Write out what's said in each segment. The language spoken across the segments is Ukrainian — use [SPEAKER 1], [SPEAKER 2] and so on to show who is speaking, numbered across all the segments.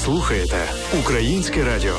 [SPEAKER 1] слухаєте Українське радіо.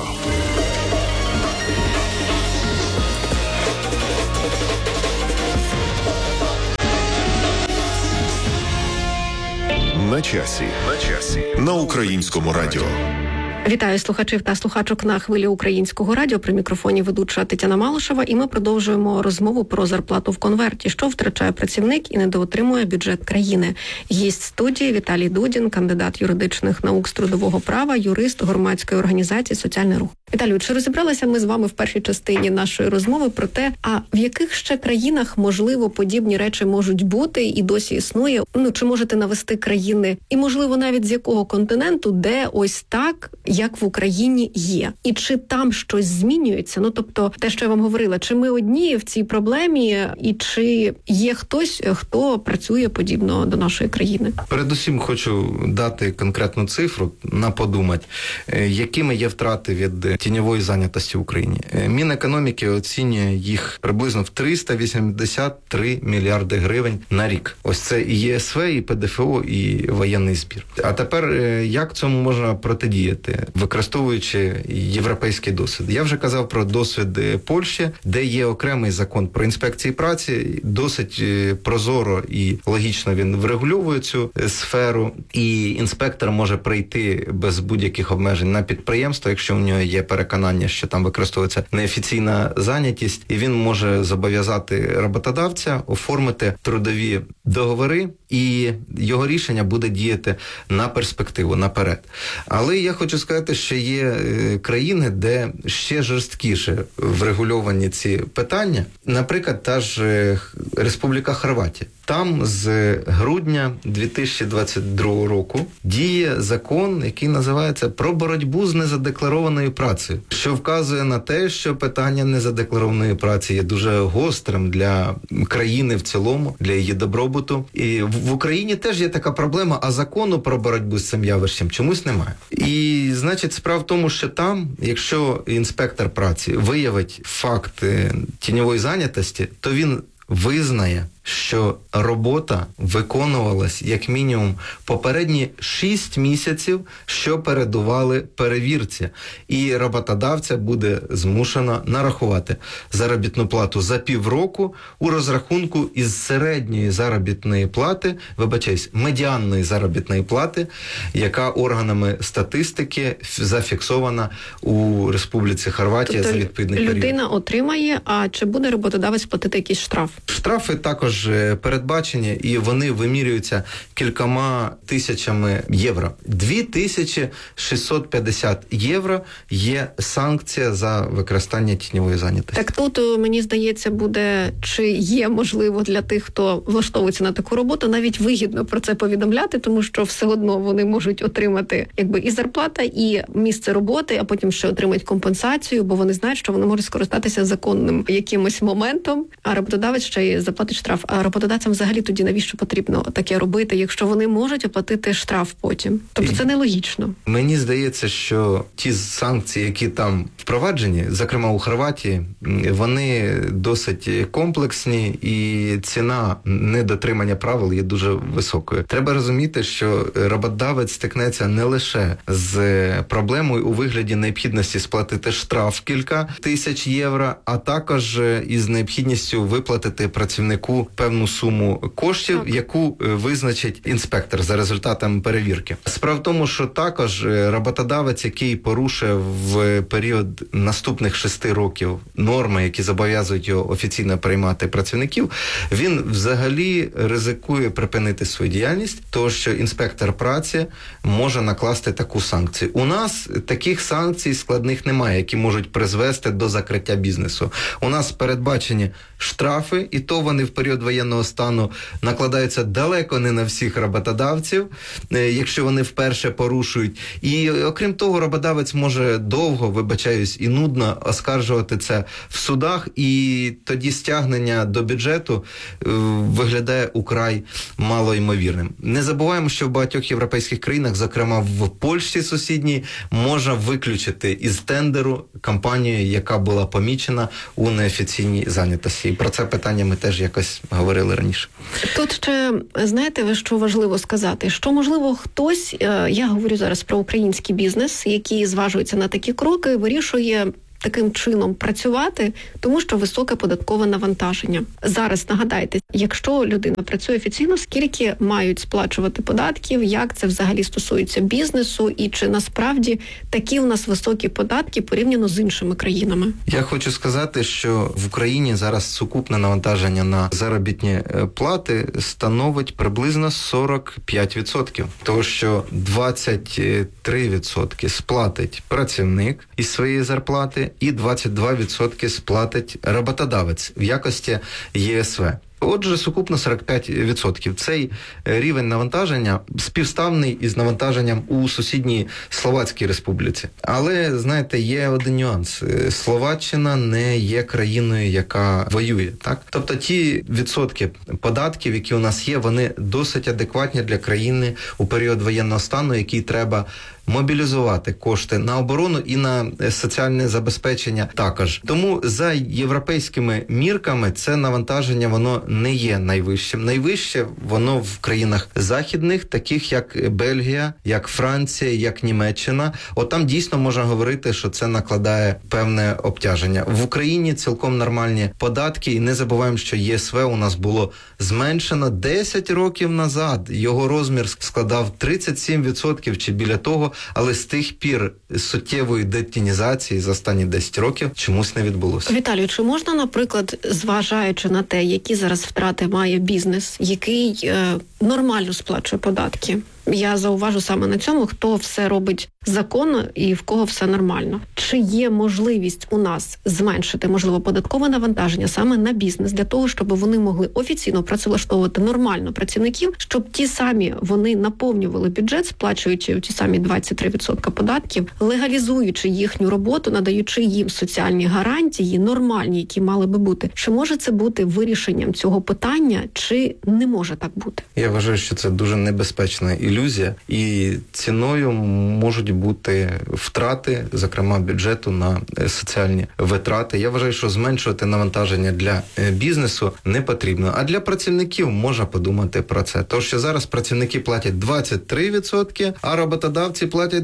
[SPEAKER 2] На часі. На Українському радіо.
[SPEAKER 3] Вітаю слухачів та слухачок на хвилі Українського радіо. При мікрофоні ведуча Тетяна Малишева. І ми продовжуємо розмову про зарплату в конверті, що втрачає працівник і недоотримує бюджет країни. Гість студії Віталій Дудін, кандидат юридичних наук з трудового права, юрист громадської організації «Соціальний рух». Віталію, чи розібралися ми з вами в першій частині нашої розмови про те, а в яких ще країнах, можливо, подібні речі можуть бути і досі існує? Чи можете навести країни, і, можливо, навіть з якого континенту, де ось так, як в Україні є? І чи там щось змінюється? Тобто, те, що я вам говорила, чи ми одні в цій проблемі, і чи є хтось, хто працює подібно до нашої країни?
[SPEAKER 4] Передусім хочу дати конкретну цифру на подумати, якими є втрати від тіньової зайнятості в Україні. Мінекономіки оцінює їх приблизно в 383 мільярди гривень на рік. Ось це і ЄСВ, і ПДФО, і воєнний збір. А тепер, як цьому можна протидіяти, використовуючи європейський досвід? Я вже казав про досвід Польщі, де є окремий закон про інспекції праці, досить прозоро і логічно він врегульовує цю сферу, і інспектор може прийти без будь-яких обмежень на підприємство, якщо у нього є переконання, що там використовується неофіційна зайнятість, і він може зобов'язати роботодавця оформити трудові договори, і його рішення буде діяти на перспективу, наперед. Але я хочу сказати, що є країни, де ще жорсткіше врегульовані ці питання. Наприклад, та ж Республіка Хорватія. Там з грудня 2022 року діє закон, який називається «Про боротьбу з незадекларованою працею», що вказує на те, що питання незадекларованої праці є дуже гострим для країни в цілому, для її добробуту. І в Україні теж є така проблема, а закону про боротьбу з цим явищем чомусь немає. І, значить, справа в тому, що там, якщо інспектор праці виявить факт тіньової зайнятості, то він визнає, що робота виконувалась як мінімум попередні 6 місяців, що передували перевірці. І роботодавця буде змушено нарахувати заробітну плату за півроку у розрахунку із середньої заробітної плати, медіанної заробітної плати, яка органами статистики зафіксована у Республіці Хорватія за відповідний період.
[SPEAKER 3] Людина отримає, а чи буде роботодавець платити якийсь штраф?
[SPEAKER 4] Штрафи також передбачені, і вони вимірюються кількома тисячами євро. 2650 євро є санкція за використання тіньової зайнятості.
[SPEAKER 3] Так тут, мені здається, буде, чи є можливо для тих, хто влаштовується на таку роботу, навіть вигідно про це повідомляти, тому що все одно вони можуть отримати і зарплата, і місце роботи, а потім ще отримають компенсацію, бо вони знають, що вони можуть скористатися законним якимось моментом, а роботодавець ще й заплатить штраф. А роботодавцям взагалі тоді навіщо потрібно таке робити, якщо вони можуть оплатити штраф потім? Тобто це нелогічно.
[SPEAKER 4] Мені здається, що ті санкції, які там впроваджені, зокрема у Хорватії, вони досить комплексні, і ціна недотримання правил є дуже високою. Треба розуміти, що роботодавець стикнеться не лише з проблемою у вигляді необхідності сплатити штраф кілька тисяч євро, а також із необхідністю виплатити працівнику певну суму коштів, яку визначить інспектор за результатами перевірки. Справа в тому, що також роботодавець, який порушує в період наступних 6 років норми, які зобов'язують його офіційно приймати працівників, він взагалі ризикує припинити свою діяльність, тому що інспектор праці може накласти таку санкцію. У нас таких санкцій складних немає, які можуть призвести до закриття бізнесу. У нас передбачені штрафи, і то вони в період воєнного стану накладаються далеко не на всіх роботодавців, якщо вони вперше порушують. І окрім того, роботодавець може довго, і нудно оскаржувати це в судах, і тоді стягнення до бюджету виглядає украй малоймовірним. Не забуваємо, що в багатьох європейських країнах, зокрема в Польщі сусідній, можна виключити із тендеру компанію, яка була помічена у неофіційній зайнятості. І про це питання ми теж якось говорили раніше.
[SPEAKER 3] Тут ще, знаєте, ви що важливо сказати, що, можливо, хтось, я говорю зараз про український бізнес, який зважується на такі кроки, вирішує таким чином працювати, тому що високе податкове навантаження. Зараз нагадайте, якщо людина працює офіційно, скільки мають сплачувати податків, як це взагалі стосується бізнесу і чи насправді такі у нас високі податки порівняно з іншими країнами?
[SPEAKER 4] Я хочу сказати, що в Україні зараз сукупне навантаження на заробітні плати становить приблизно 45%. Тому що 23% сплатить працівник із своєї зарплати, і 22% сплатить роботодавець в якості ЄСВ. Отже, сукупно 45%. Цей рівень навантаження співставний із навантаженням у сусідній Словацькій Республіці. Але, знаєте, є один нюанс. Словаччина не є країною, яка воює, так? Тобто ті відсотки податків, які у нас є, вони досить адекватні для країни у період воєнного стану, який треба мобілізувати кошти на оборону і на соціальне забезпечення також. Тому за європейськими мірками це навантаження, воно не є найвищим. Найвище воно в країнах західних, таких як Бельгія, як Франція, як Німеччина. От там дійсно можна говорити, що це накладає певне обтяження. В Україні цілком нормальні податки, і не забуваємо, що ЄСВ у нас було зменшено 10 років назад. Його розмір складав 37% чи біля того, але з тих пір суттєвої детінізації за останні 10 років чомусь не відбулося.
[SPEAKER 3] Віталію, чи можна, наприклад, зважаючи на те, які зараз втрати має бізнес, який нормально сплачує податки? Я зауважу саме на цьому, хто все робить законно і в кого все нормально. Чи є можливість у нас зменшити, можливо, податкове навантаження саме на бізнес, для того, щоб вони могли офіційно працевлаштовувати нормально працівників, щоб ті самі вони наповнювали бюджет, сплачуючи ті самі 23% податків, легалізуючи їхню роботу, надаючи їм соціальні гарантії, нормальні, які мали би бути? Чи може це бути вирішенням цього питання, чи не може так бути?
[SPEAKER 4] Я вважаю, що це дуже небезпечна ілюзія, і ціною можуть бути втрати, зокрема бюджету на соціальні витрати. Я вважаю, що зменшувати навантаження для бізнесу не потрібно. А для працівників можна подумати про це. Тому що зараз працівники платять 23%, а роботодавці платять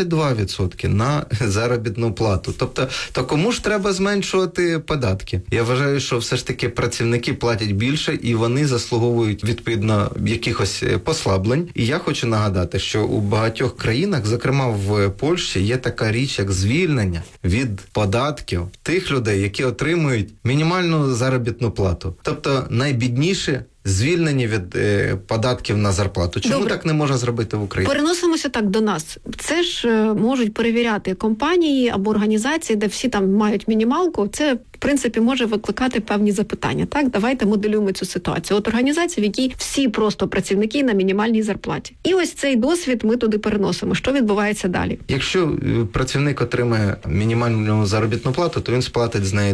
[SPEAKER 4] 22% на заробітну плату. Тобто, то кому ж треба зменшувати податки? Я вважаю, що все ж таки працівники платять більше, і вони заслуговують відповідно якихось послаблень. І я хочу нагадати, що у багатьох країнах, зокрема в Польщі, є така річ, як звільнення від податків тих людей, які отримують мінімальну заробітну плату. Тобто найбідніші звільнені від податків на зарплату. Чому
[SPEAKER 3] Добре.
[SPEAKER 4] так не можна зробити в Україні?
[SPEAKER 3] Переносимося так до нас. Це ж можуть перевіряти компанії або організації, де всі там мають мінімалку. Це, в принципі, може викликати певні запитання. Так, давайте моделюємо цю ситуацію. От організація, в якій всі просто працівники на мінімальній зарплаті. І ось цей досвід ми туди переносимо. Що відбувається далі?
[SPEAKER 4] Якщо працівник отримає мінімальну заробітну плату, то він сплатить з неї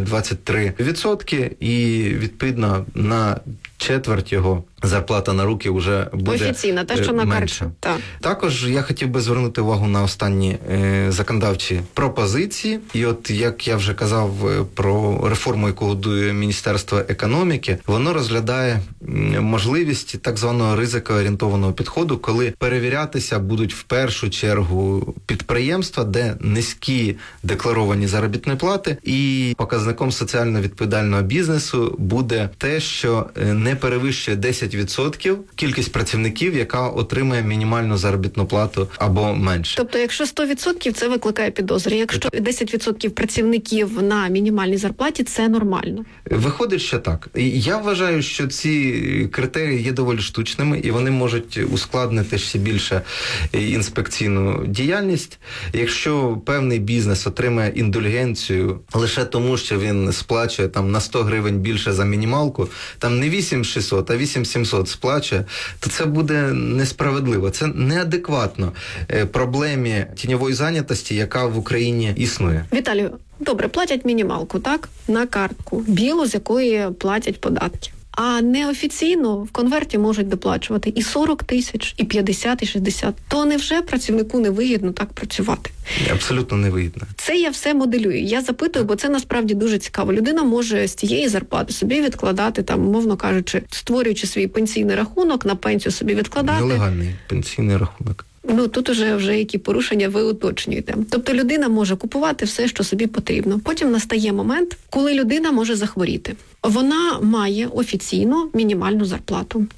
[SPEAKER 4] 23% і, відповідно, на четверть його зарплата на руки вже буде
[SPEAKER 3] офіційна, те, що на
[SPEAKER 4] менше.
[SPEAKER 3] карті.
[SPEAKER 4] Також я хотів би звернути увагу на останні законодавчі пропозиції. І от, як я вже казав про реформу, яку готує Міністерство економіки, воно розглядає можливість так званого ризикоорієнтованого підходу, коли перевірятися будуть в першу чергу підприємства, де низькі декларовані заробітні плати, і показником соціально відповідального бізнесу буде те, що не перевищує 10% кількість працівників, яка отримує мінімальну заробітну плату або менше.
[SPEAKER 3] Тобто, якщо 100% це викликає підозри, якщо 10% працівників на мінімальній зарплаті, це нормально.
[SPEAKER 4] Виходить, що так. Я вважаю, що ці критерії є доволі штучними, і вони можуть ускладнити ще більше інспекційну діяльність. Якщо певний бізнес отримає індульгенцію лише тому, що він сплачує там на 100 гривень більше за мінімалку, там не 8600, а 8700 сплачує, то це буде несправедливо. Це неадекватно проблемі тіньової зайнятості, яка в Україні існує.
[SPEAKER 3] Віталію, добре, платять мінімалку, так? На картку білу, з якої платять податки. А неофіційно в конверті можуть доплачувати і 40 тисяч, і 50, і 60. То невже працівнику не вигідно так працювати?
[SPEAKER 4] Абсолютно не вигідно.
[SPEAKER 3] Це я все моделюю. Я запитую, бо це насправді дуже цікаво. Людина може з тієї зарплати собі відкладати, там, мовно кажучи, створюючи свій пенсійний рахунок, на пенсію собі відкладати.
[SPEAKER 4] Нелегальний пенсійний рахунок.
[SPEAKER 3] Тут вже які порушення ви уточнюєте. Тобто людина може купувати все, що собі потрібно. Потім настає момент, коли людина може захворіти. Вона має офіційно мінімальну зарплату.